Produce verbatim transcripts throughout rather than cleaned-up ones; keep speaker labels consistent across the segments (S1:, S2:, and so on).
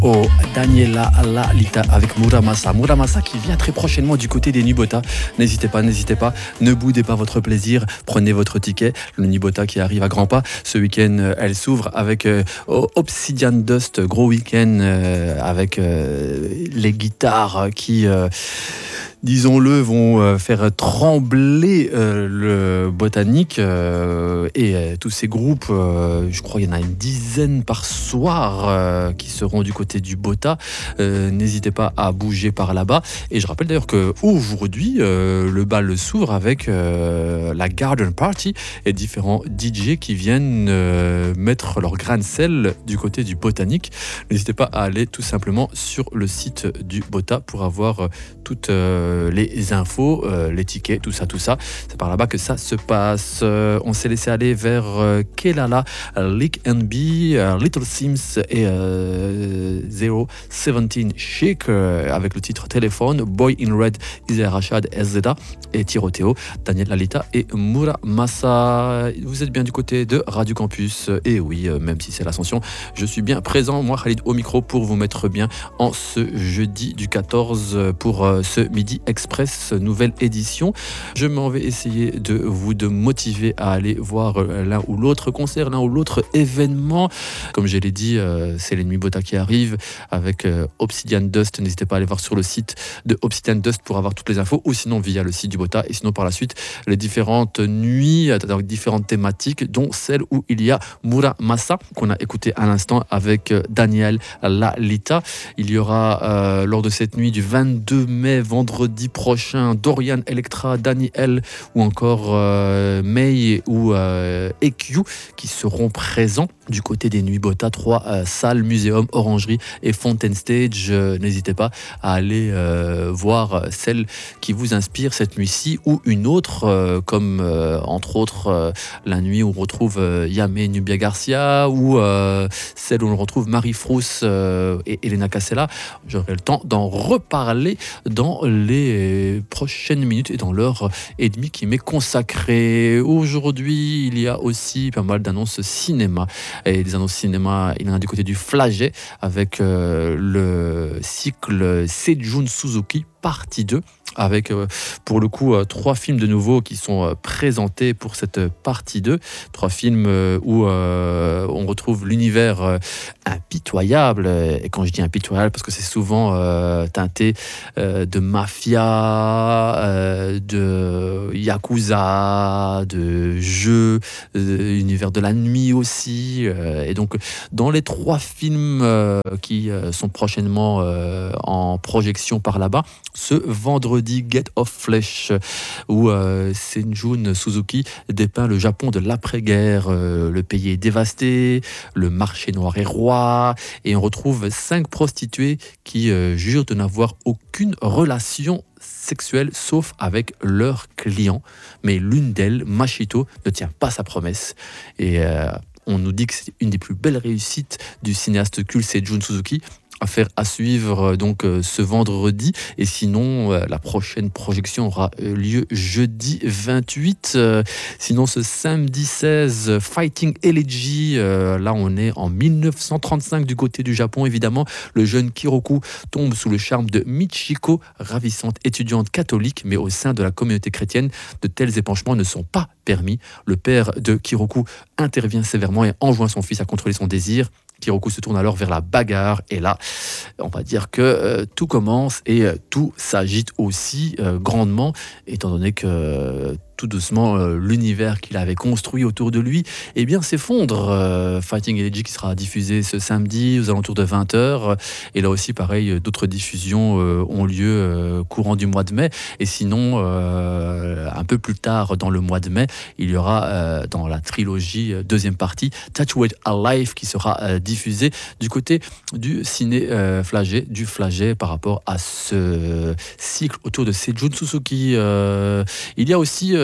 S1: Oh, Daniela Lalita avec Muramasa. Muramasa qui vient très prochainement du côté des Nubota. N'hésitez pas, n'hésitez pas, ne boudez pas votre plaisir, prenez votre ticket. Le Nubota qui arrive à grands pas. Ce week-end, elle s'ouvre avec euh, Obsidian Dust, gros week-end euh, avec euh, les guitares qui... Euh, disons-le, vont euh, faire trembler euh, le Botanique euh, et euh, tous ces groupes, euh, je crois qu'il y en a une dizaine par soir euh, qui seront du côté du Bota. Euh, n'hésitez pas à bouger par là-bas. Et je rappelle d'ailleurs qu'aujourd'hui, euh, le bal s'ouvre avec euh, la Garden Party et différents D J qui viennent euh, mettre leur grain de sel du côté du Botanique. N'hésitez pas à aller tout simplement sur le site du Bota pour avoir euh, toutes... Euh, les infos, euh, les tickets, tout ça, tout ça. C'est par là-bas que ça se passe. Euh, on s'est laissé aller vers euh, Kelala, Lick and B, euh, Little Sims et euh, zéro dix-sept Chic euh, avec le titre Téléphone, Boy in Red, Isaiah Rashad, S Z A et Tiroteo, Daniel Lalita et Muramasa. Vous êtes bien du côté de Radio Campus. Et oui, euh, même si c'est l'ascension, je suis bien présent, moi Khalid, au micro pour vous mettre bien en ce jeudi du quatorze pour euh, ce midi Express, nouvelle édition. Je m'en vais essayer de vous de motiver à aller voir l'un ou l'autre concert, l'un ou l'autre événement. Comme je l'ai dit, euh, c'est les Nuits Bota qui arrivent avec euh, Obsidian Dust. N'hésitez pas à aller voir sur le site de Obsidian Dust pour avoir toutes les infos, ou sinon via le site du Bota, et sinon par la suite les différentes nuits avec différentes thématiques, dont celle où il y a Muramasa qu'on a écouté à l'instant avec euh, Daniel Lalita. Il y aura euh, lors de cette nuit du vingt-deux mai, vendredi prochain, Dorian, Electra, Daniel ou encore euh, May ou euh, E Q qui seront présents du côté des Nuits Bota. Trois euh, salles, muséum, orangerie et Fontaine Stage. Euh, n'hésitez pas à aller euh, voir celle qui vous inspire cette nuit-ci ou une autre, euh, comme euh, entre autres euh, la nuit où on retrouve euh, Yamé Nubia Garcia ou euh, celle où on retrouve Marie Frousse euh, et Elena Cassella. J'aurai le temps d'en reparler dans les prochaines minutes et dans l'heure et demie qui m'est consacrée. Aujourd'hui, il y a aussi pas mal d'annonces cinéma. Et des annonces cinéma, il y en a du côté du Flaget avec euh, le cycle Seijun Suzuki partie deux, avec euh, pour le coup euh, trois films de nouveau qui sont euh, présentés pour cette partie deux. Trois films euh, où euh, on retrouve l'univers euh, impitoyable, et quand je dis impitoyable parce que c'est souvent euh, teinté euh, de mafia, euh, de yakuza, de jeux, euh, univers de la nuit aussi, euh, et donc dans les trois films euh, qui euh, sont prochainement euh, en projection par là-bas, ce vendredi, Get Off Flesh, où euh, Seijun Suzuki dépeint le Japon de l'après-guerre. Euh, le pays est dévasté, le marché noir est roi, et on retrouve cinq prostituées qui euh, jurent de n'avoir aucune relation sexuelle sauf avec leurs clients. Mais l'une d'elles, Machito, ne tient pas sa promesse. Et euh, on nous dit que c'est une des plus belles réussites du cinéaste culte Seijun Suzuki. Affaire à suivre donc euh, ce vendredi, et sinon euh, la prochaine projection aura lieu jeudi vingt-huit. Euh, sinon ce samedi seize, Fighting Elegy, euh, là on est en mille neuf cent trente-cinq du côté du Japon évidemment. Le jeune Kiroku tombe sous le charme de Michiko, ravissante étudiante catholique, mais au sein de la communauté chrétienne, de tels épanchements ne sont pas permis. Le père de Kiroku intervient sévèrement et enjoint son fils à contrôler son désir. Kiroku se tourne alors vers la bagarre, et là, on va dire que euh, tout commence et euh, tout s'agite aussi euh, grandement, étant donné que euh, tout doucement, euh, l'univers qu'il avait construit autour de lui, eh bien, s'effondre. Euh, Fighting Elegy qui sera diffusé ce samedi aux alentours de vingt heures. Et là aussi, pareil, d'autres diffusions euh, ont lieu euh, courant du mois de mai. Et sinon, euh, un peu plus tard dans le mois de mai, il y aura euh, dans la trilogie euh, deuxième partie, Tattooed Alive qui sera euh, diffusé du côté du ciné euh, Flaget, du Flaget par rapport à ce cycle autour de Seijun Suzuki. Euh, il y a aussi euh,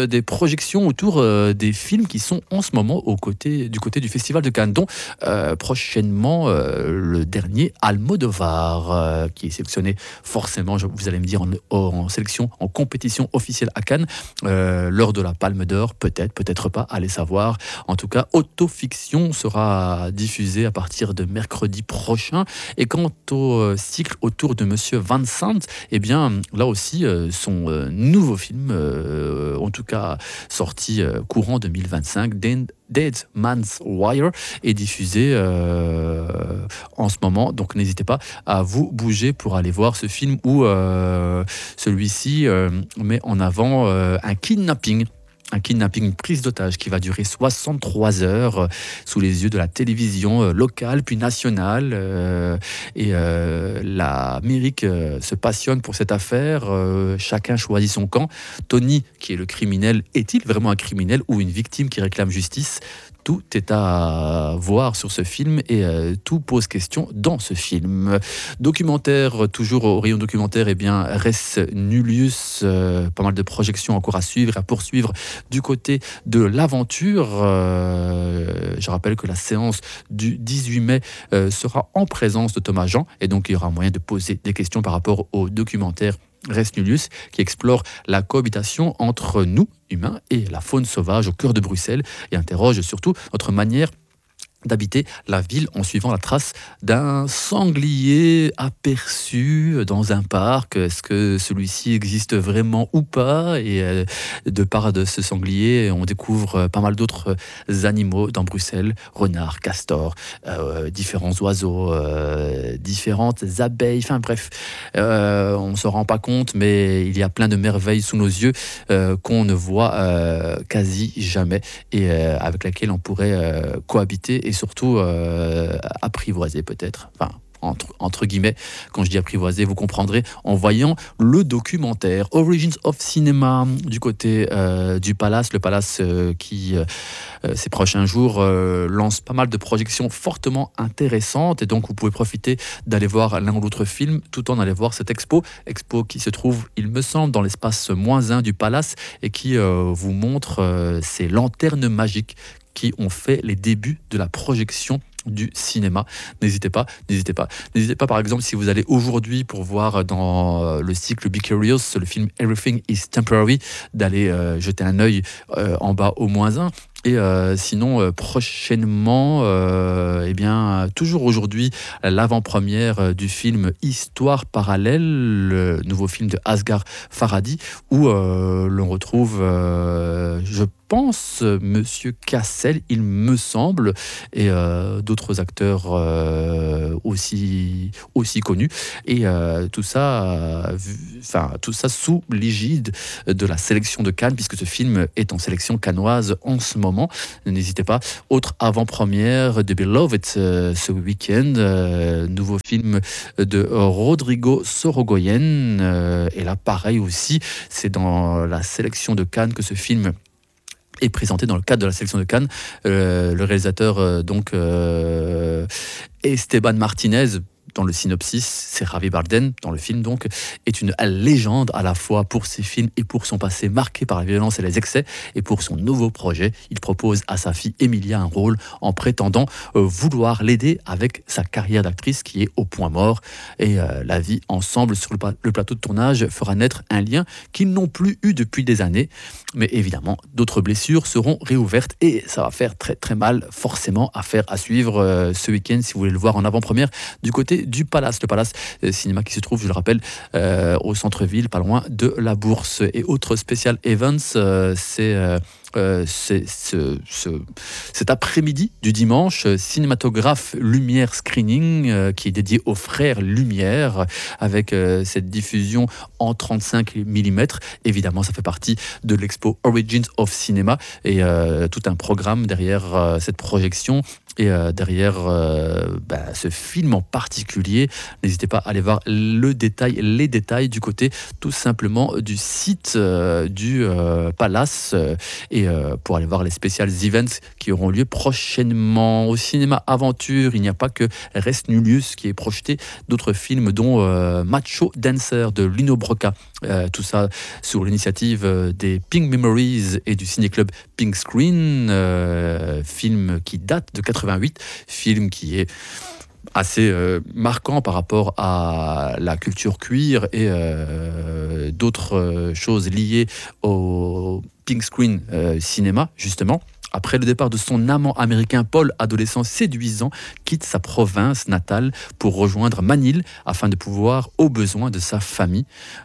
S1: des projections autour euh, des films qui sont en ce moment au côté, du côté du Festival de Cannes, dont euh, prochainement euh, le dernier Almodovar, euh, qui est sélectionné forcément, je, vous allez me dire, en, en sélection, en compétition officielle à Cannes, euh, lors de la Palme d'Or, peut-être, peut-être pas, allez savoir. En tout cas, Autofiction sera diffusé à partir de mercredi prochain. Et quant au euh, cycle autour de Monsieur Van Sant, eh bien, là aussi, euh, son euh, nouveau film, euh, en tout cas sorti euh, courant deux mille vingt-cinq, Dead, Dead Man's Wire, est diffusé euh, en ce moment. Donc n'hésitez pas à vous bouger pour aller voir ce film où euh, celui-ci euh, met en avant euh, un kidnapping. Un kidnapping, une prise d'otage qui va durer soixante-trois heures euh, sous les yeux de la télévision euh, locale puis nationale. Euh, et euh, l'Amérique euh, se passionne pour cette affaire. Euh, chacun choisit son camp. Tony, qui est le criminel, est-il vraiment un criminel ou une victime qui réclame justice ? Tout est à voir sur ce film et euh, tout pose question dans ce film. Documentaire, toujours au rayon documentaire, eh bien, Res Nullius, euh, pas mal de projections encore à suivre, à poursuivre du côté de l'aventure. Euh, je rappelle que la séance du dix-huit mai euh, sera en présence de Thomas Jean et donc il y aura moyen de poser des questions par rapport au documentaire Res Nullius, qui explore la cohabitation entre nous, humains, et la faune sauvage au cœur de Bruxelles, et interroge surtout notre manière d'habiter la ville en suivant la trace d'un sanglier aperçu dans un parc. Est-ce que celui-ci existe vraiment ou pas ? Et euh, de part de ce sanglier, on découvre pas mal d'autres animaux dans Bruxelles, renards, castors, euh, différents oiseaux, euh, différentes abeilles, enfin bref, euh, on ne se rend pas compte, mais il y a plein de merveilles sous nos yeux euh, qu'on ne voit euh, quasi jamais et euh, avec lesquelles on pourrait euh, cohabiter et surtout euh, apprivoiser peut-être, enfin entre, entre guillemets, quand je dis apprivoiser, vous comprendrez en voyant le documentaire Origins of Cinema du côté euh, du Palace, le Palace euh, qui euh, ces prochains jours euh, lance pas mal de projections fortement intéressantes et donc vous pouvez profiter d'aller voir l'un ou l'autre film tout en allant voir cette expo, expo qui se trouve, il me semble, dans l'espace moins un du Palace et qui euh, vous montre euh, ces lanternes magiques qui ont fait les débuts de la projection du cinéma. N'hésitez pas, n'hésitez pas. N'hésitez pas, par exemple, si vous allez aujourd'hui pour voir dans le cycle Be Curious, le film Everything is Temporary, d'aller euh, jeter un œil euh, en bas au moins un. Et euh, sinon, euh, prochainement, euh, eh bien, toujours aujourd'hui, l'avant-première euh, du film Histoire parallèle, le nouveau film de Asghar Farhadi, où euh, l'on retrouve, euh, je pense, Monsieur Cassel, il me semble, et euh, d'autres acteurs euh, aussi, aussi connus. Et euh, tout ça, enfin, euh, tout ça sous l'égide de la sélection de Cannes, puisque ce film est en sélection cannoise en ce moment. N'hésitez pas. Autre avant-première de Beloved euh, ce week-end, euh, nouveau film de Rodrigo Sorogoyen. Euh, et là, pareil aussi, c'est dans la sélection de Cannes que ce film est présenté dans le cadre de la sélection de Cannes. Euh, le réalisateur, euh, donc, euh, Esteban Martinez, dans le synopsis, c'est Javier Bardem, dans le film donc, est une légende à la fois pour ses films et pour son passé marqué par la violence et les excès. Et pour son nouveau projet, il propose à sa fille Emilia un rôle en prétendant euh, vouloir l'aider avec sa carrière d'actrice qui est au point mort. Et euh, la vie ensemble sur le, le plateau de tournage fera naître un lien qu'ils n'ont plus eu depuis des années. Mais évidemment, d'autres blessures seront réouvertes et ça va faire très très mal forcément à faire à suivre euh, ce week-end si vous voulez le voir en avant-première du côté du Palace, le Palace euh, Cinéma qui se trouve, je le rappelle, euh, au centre-ville, pas loin de la Bourse. Et autre spécial events, euh, c'est euh, Euh, c'est, ce, ce, cet après-midi du dimanche, cinématographe Lumière Screening euh, qui est dédié aux frères Lumière avec euh, cette diffusion en trente-cinq millimètres. Évidemment, ça fait partie de l'expo Origins of Cinema et euh, tout un programme derrière euh, cette projection Et euh, derrière euh, bah, ce film en particulier, n'hésitez pas à aller voir le détail, les détails du côté tout simplement du site euh, du euh, Palace euh, et euh, pour aller voir les special events qui auront lieu prochainement. Au cinéma Aventure, il n'y a pas que Res Nullius qui est projeté, d'autres films dont euh, Macho Dancer de Lino Brocca. Euh, tout ça sur l'initiative euh, des Pink Memories et du ciné-club Pink Screen, euh, film qui date de quatre-vingt-huit, film qui est assez euh, marquant par rapport à la culture cuir et euh, d'autres euh, choses liées au Pink Screen euh, cinéma, justement. Après le départ de son amant américain, Paul, adolescent séduisant, quitte sa province natale pour rejoindre Manille afin de pouvoir aux besoins de sa famille.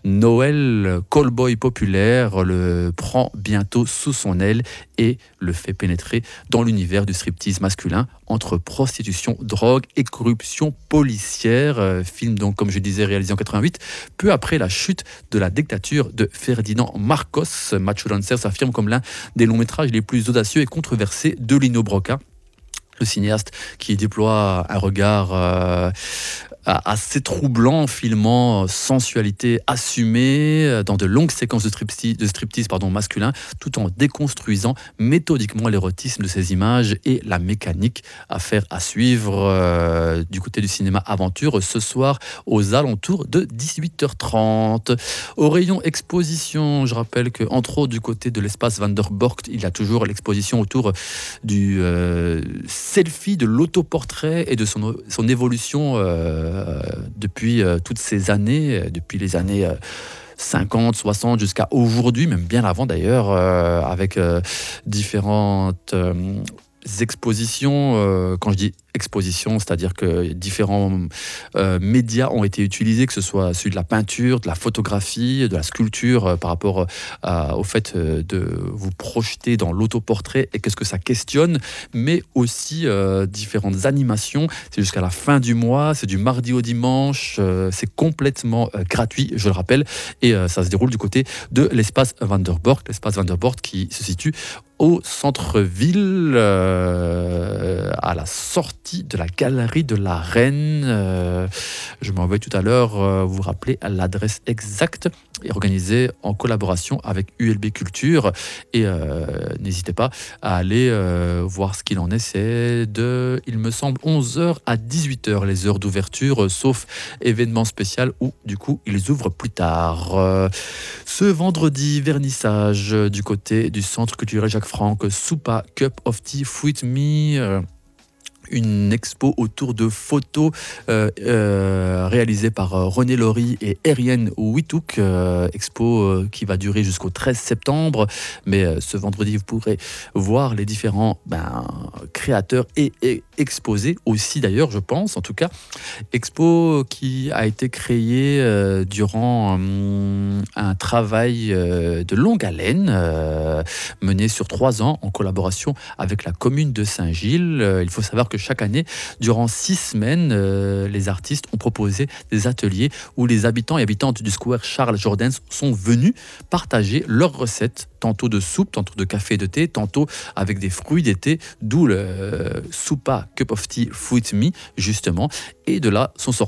S1: Noël, callboy populaire, le prend bientôt sous son aile et le fait pénétrer dans l'univers du striptease masculin entre prostitution, drogue et corruption policière. Euh, film donc, comme je disais, réalisé en quatre-vingt-huit, peu après la chute de la dictature de Ferdinand Marcos. Macho Dancer s'affirme comme l'un des longs métrages les plus audacieux et controversés de Lino Brocca, le cinéaste qui déploie un regard euh, assez troublant, filmant sensualité assumée dans de longues séquences de striptease, de striptease pardon, masculin, tout en déconstruisant méthodiquement l'érotisme de ces images et la mécanique. Affaire à suivre euh, du côté du cinéma Aventure ce soir aux alentours de dix-huit heures trente. Au rayon exposition, je rappelle que entre autres du côté de l'espace Van der Borcht, il y a toujours l'exposition autour du euh, selfie, de l'autoportrait et de son, son évolution euh, depuis euh, toutes ces années, euh, depuis les années euh, cinquante, soixante jusqu'à aujourd'hui, même bien avant d'ailleurs, euh, avec euh, différentes euh, expositions. Euh, quand je dis exposition, c'est-à-dire que différents euh, médias ont été utilisés, que ce soit celui de la peinture, de la photographie, de la sculpture, euh, par rapport euh, au fait euh, de vous projeter dans l'autoportrait et qu'est-ce que ça questionne, mais aussi euh, différentes animations. C'est jusqu'à la fin du mois, c'est du mardi au dimanche, euh, c'est complètement euh, gratuit, je le rappelle, et euh, ça se déroule du côté de l'espace Van der Borcht, l'espace Van der Borcht qui se situe au centre-ville, euh, à la sortie de la galerie de la Reine. Euh, je m'envoie tout à l'heure euh, vous rappeler l'adresse exacte, et organisé en collaboration avec U L B Culture. Et euh, n'hésitez pas à aller euh, voir ce qu'il en est. C'est de, il me semble, onze heures à dix-huit heures, les heures d'ouverture, euh, sauf événement spécial où, du coup, ils ouvrent plus tard. Euh, ce vendredi, vernissage euh, du côté du Centre culturel Jacques Franck, Soupa, Cup of Tea, Fruit Me, euh, une expo autour de photos euh, euh, réalisées par euh, René Laurie et Ariane Witouk, euh, expo euh, qui va durer jusqu'au treize septembre, mais euh, ce vendredi vous pourrez voir les différents ben, créateurs et, et exposés aussi d'ailleurs, je pense, en tout cas, expo qui a été créée euh, durant euh, un travail euh, de longue haleine euh, mené sur trois ans en collaboration avec la commune de Saint-Gilles. Euh, il faut savoir que chaque année, durant six semaines, euh, les artistes ont proposé des ateliers où les habitants et habitantes du square Charles Jourdain sont venus partager leurs recettes, tantôt de soupe, tantôt de café et de thé, tantôt avec des fruits d'été, d'où le euh, Soupa Cup of Tea Fruit Me, justement. Et de là sont sortis